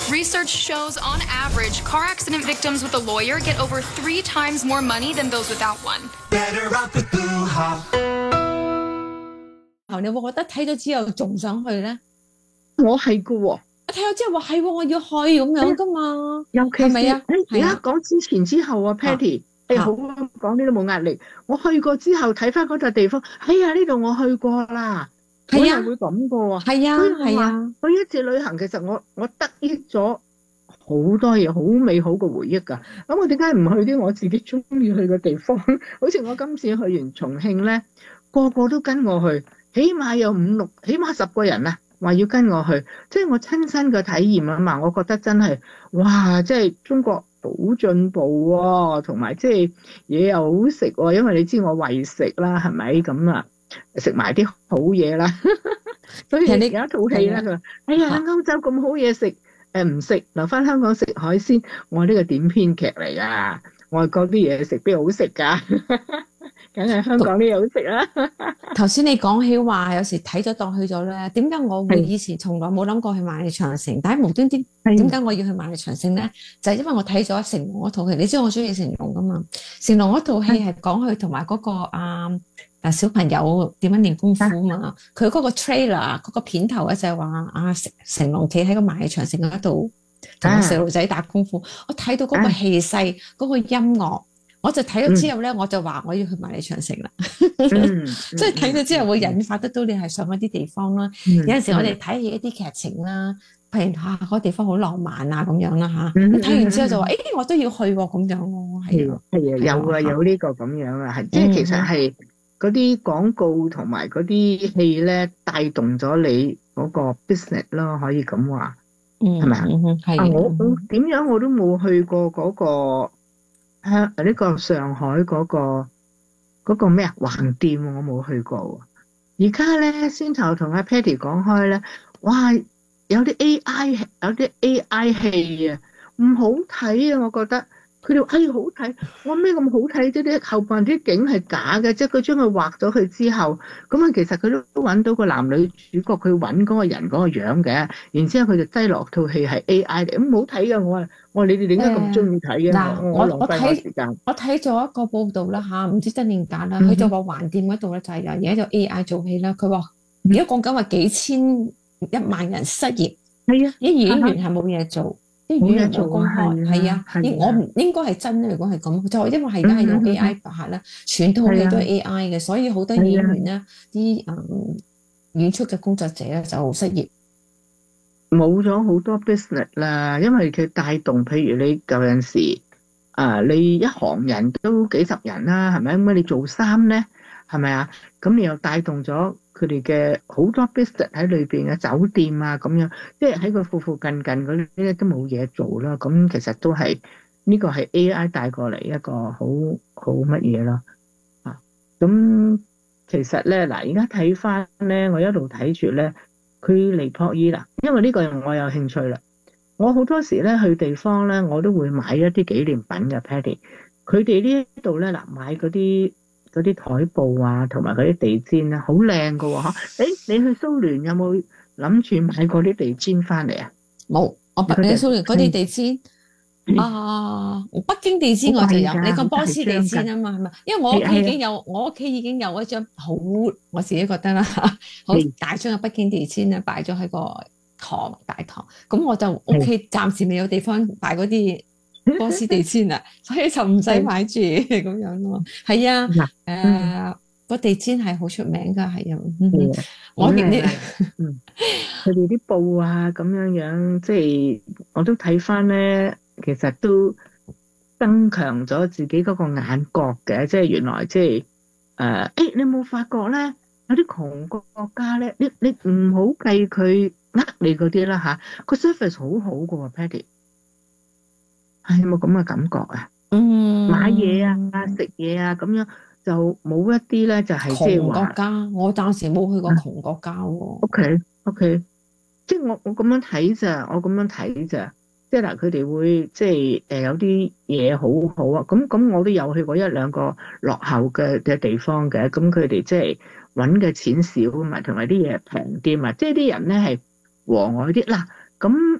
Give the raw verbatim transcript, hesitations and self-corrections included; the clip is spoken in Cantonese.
Research shows, on average, car accident victims with a lawyer get over three times more money than those without one. Better off with Blue Hawk. 你有冇覺得睇咗之後仲想去咧？ 我係噶喎， 睇咗之後話係喎，我要去咁樣噶嘛。 尤其是係咪啊？ 而家講之前之後啊 ，Patty，誒啊好講呢都冇壓力。我去過之後睇翻嗰笪地方，哎呀呢度我去過啦，我係啊又會咁噶喎。 係啊所以我話係啊， 去一次旅行，其實我我得益咗好多嘢，好美好嘅回憶㗎。咁我點解唔去啲我自己中意去嘅地方？好似我今次去完重慶咧，個個都跟我去，起碼有五六，起碼十個人啊，話要跟我去，即係我親身嘅體驗啊嘛。我覺得真係哇，即係中國好進步喎，同埋即係嘢又好食喎，因為你知我為食啦，係咪咁啊？食埋啲好嘢啦，所以有一套戲啦，佢話：哎呀，歐洲咁好嘢食。誒唔食留翻香港食海鮮，我呢個點編劇嚟㗎，外國啲嘢食邊好食㗎，梗係香港啲嘢好食啦。 頭先你講起話，有時睇咗當去咗咧，點解我會以前從來冇諗過去萬里長城，但係無端端點解我要去萬里長城咧？就係、是、因為我睇咗成龍嗰套戲，你知我中意成龍㗎嘛？成龍嗰套戲係講佢同埋嗰個啊。啊小朋友點樣練功夫嘛？佢嗰個 trailer 嗰個片頭咧就係話啊成成龍企喺個萬里長城嗰度同個細路仔打功夫。我睇到嗰個氣勢、嗰、嗰個音樂，我就睇咗之後咧、嗯，我就話我要去萬里長城啦。 嗯、 即係睇咗之後會引發得到你係上一啲地方啦、嗯。有陣時我哋睇起一啲劇情啦，譬如嚇嗰個地方好浪漫啊咁樣啦嚇、嗯，你睇完之後就話誒、欸、我都要去喎咁樣咯，係啊係啊有啊有呢個咁樣啊，係即係其實係。嗰啲廣告同埋嗰啲戲咧，帶動咗你嗰個 business 咯，可以咁話，係咪啊？係啊，我我點樣我都冇去過嗰、嗰個香呢、呢個上海嗰、嗰個嗰個咩啊橫店，我冇去過。而家咧先頭同阿 Patty 講開咧，哇！有啲 A I 有啲 A I 戲啊，唔好睇啊，我覺得。佢哋話哎好睇，我咩咁好睇啫？啲後邊啲景係假嘅，即係佢將佢畫咗佢之後，咁啊其實佢都揾到個男女主角，佢揾嗰個人嗰個樣嘅，然之後佢就擠落套戲係 A I 嚟，咁好睇嘅。我話我話你哋點解咁中意睇嘅？嗱、呃，我浪費我時間。 我睇咗一個報道啦嚇，唔知真定假啦。佢、嗯、就話橫店嗰度咧就係有而家就 A I 做戲啦。佢話而家講緊話幾千一萬人失業，係啊，啲演員係冇嘢做。啲語言冇公開，係啊，我唔應該係真咧。如果係咁，就因為係而家係用 A I 拍咧，全套戲都係 A I 嘅，所以好多演員咧，啲嗯演出嘅工作者咧就失業， 冇咗好多 business 啦。因為佢帶動，譬如你舊陣時啊，你一行人都幾十人啦，係咪？咁你做衫咧，係咪啊？咁你又帶動咗佢哋嘅好多 business 喺裏邊嘅酒店啊，咁樣即係喺個附附近近嗰啲咧都冇嘢做啦。咁其實都係呢個係 A I 帶過嚟一個好好乜嘢咯啊。咁其實咧嗱，而家睇翻咧，我一路睇住咧，佢尼泊爾啦，因為呢個我有興趣啦。我好多時咧去地方咧，我都會買一啲紀念品嘅 Patty。佢哋呢一度咧嗱，買嗰啲。嗰啲台布啊，同埋嗰啲地氈啊，好靚噶喎！嚇，誒，你去蘇聯有冇諗住買過啲地氈翻嚟啊？ 冇，我北你蘇聯嗰啲地氈、嗯、啊，北京地氈我就有，你講波斯地氈啊嘛，係咪？因為我屋企已經有，我屋企已經有一張好，我自己覺得啦，好大張嘅北京地氈咧，擺咗喺個堂大堂，咁我就屋企暫時未有地方擺嗰啲。波斯地氈啊，所以就唔使買住咁樣咯。係啊，誒、呃，個、嗯、地氈係好出名噶，係啊。嗯嗯、我見啲， 佢哋啲布啊，咁樣樣，即係我都睇翻咧，其實都增強咗自己嗰個眼角嘅。即係原來即係誒，誒、呃，你有冇發覺咧？有啲窮國國家咧，你你唔好計佢呃你嗰啲啦吓，個 service 好好噶喎 Patty。係冇咁嘅感覺啊！嗯，買嘢啊、食嘢啊，咁樣就冇一啲咧，就係即係話窮國家。我暫時冇去過窮國家喎。 O K O K，即係我我咁樣睇咋，我咁樣睇咋。即係嗱，佢哋會即係誒有啲嘢好好啊。咁咁我都有去過一兩個落後嘅嘅地方嘅。咁佢哋即係揾嘅錢少啊嘛，同埋啲嘢平啲嘛。即係啲人咧係和藹啲嗱。咁